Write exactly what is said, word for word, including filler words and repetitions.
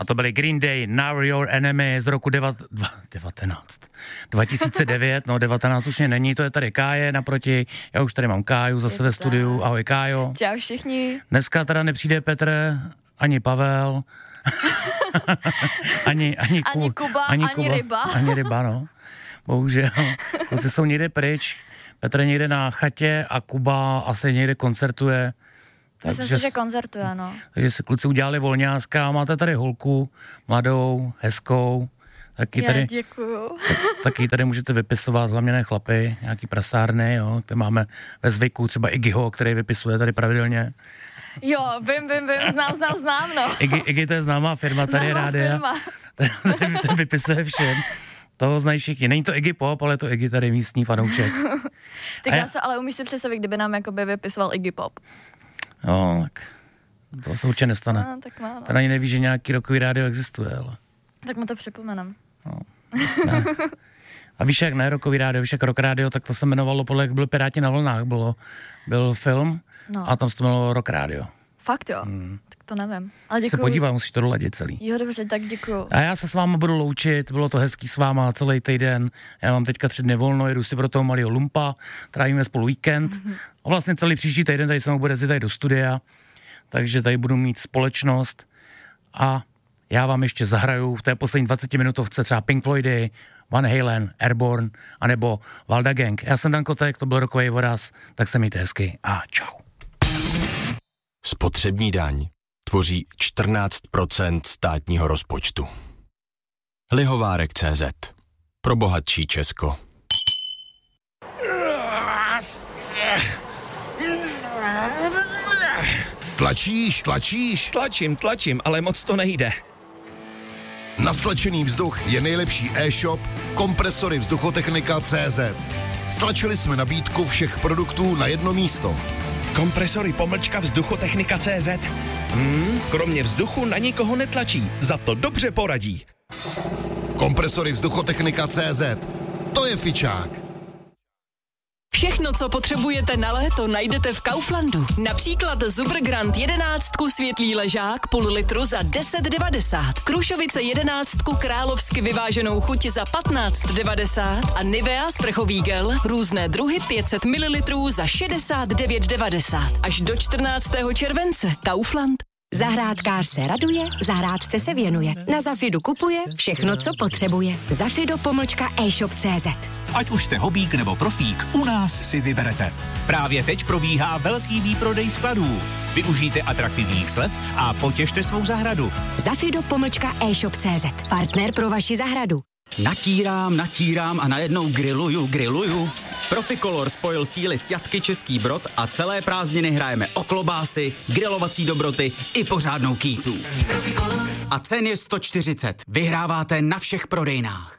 to byly Green Day, Now Your Enemy z roku devat, devatenáct. dva tisíce devět, no devatenáct už mě není, to je tady Káje naproti, já už tady mám Káju zase ve studiu, ahoj Kájo. Čau všichni. Dneska teda nepřijde Petr, ani Pavel, ani, ani, ku, ani Kuba, ani, ani Kuba, ryba. Ani ryba, no. Bohužel, kluci jsou někde pryč, Petr je někde na chatě a Kuba asi někde koncertuje. Myslím si, že koncertuje, no. Takže se kluci udělali volňáska, máte tady holku, mladou, hezkou. Taky Já tady, děkuju. taky tady můžete vypisovat, hlavně ne chlapy, nějaký prasárny, jo, které máme ve zvyku, třeba Iggyho, který vypisuje tady pravidelně. Jo, vím, vím, vím, znám, znám, znám, no. Iggy, Iggy to je známá firma, tady Známá rádia. firma. Ten, ten vypisuje všem. Toho znají všichni. Není to Iggy Pop, ale to Iggy tady místní fanoušek. Tak A já já se ale umíš si představit, kdyby nám jakoby vypisoval Iggy Pop. No, tak to se určitě nestane. No, tak má, no. Ten ani neví, že nějaký rockový rádio existuje, ale... Tak mu to připomenem. No, a víš, jak ne rockový rádio, víš, jak rock rádio, tak to se jmenovalo podle, jak byli Piráti na vlnách, bylo, byl film No. a tam se to jmenovalo rock rádio. Fakt jo? Hmm. Tak to nevím. Ale děkuju. Se podívej, musíš to doladit celý. Jo, dobře, tak děkuju. A já se s váma budu loučit, bylo to hezký s váma celý týden. Já mám teďka tři dny volno, jedu si pro toho malého lumpa, trávíme spolu víkend. Mm-hmm. A vlastně celý příští týden tady se mnou bude jezdit tady do studia, takže tady budu mít společnost. A já vám ještě zahraju v té poslední dvacetiminutovce třeba Pink Floydy, Van Halen, Airborne, anebo Valda Gang. Já jsem Dan Kotek, to byl Rokovej voraz, tak se mějte hezky a čau. Spotřební daň tvoří čtrnáct procent státního rozpočtu. Lihovárek tečka cé zet. Pro bohatší Česko. Tlačíš, tlačíš. Tlačím, tlačím, ale moc to nejde. Na stlačený vzduch je nejlepší e-shop Kompresory vzduchotechnika tečka cé zet. Stlačili jsme nabídku všech produktů na jedno místo. Kompresory pomlčka vzduchotechnika tečka cé zet. Hmm, kromě vzduchu na nikoho netlačí, za to dobře poradí. Kompresory vzduchotechnika tečka cé zet. To je fičák. Všechno, co potřebujete na léto, najdete v Kauflandu. Například Zubr Grand jedenáctku světlý ležák půl litru za deset devadesát. Krušovice jedenáctku královsky vyváženou chuť za patnáct devadesát a Nivea sprchový gel různé druhy pět set mililitrů za šedesát devět devadesát. Až do čtrnáctého července. Kaufland. Zahrádkář se raduje, zahrádce se věnuje. Na Zafidu kupuje všechno, co potřebuje. Zafido pomlčka e-shop tečka cé zet. Ať už jste hobík nebo profík, u nás si vyberete. Právě teď probíhá velký výprodej skladů. Využijte atraktivních slev a potěšte svou zahradu. Zafido pomlčka e-shop tečka cé zet. Partner pro vaši zahradu. Natírám, natírám a najednou grilluju, grilluju. Proficolor spojil síly s Jatky Český Brod a celé prázdniny hrajeme o klobásy, grilovací dobroty i pořádnou kýtu. A cen je sto čtyřicet. Vyhráváte na všech prodejnách.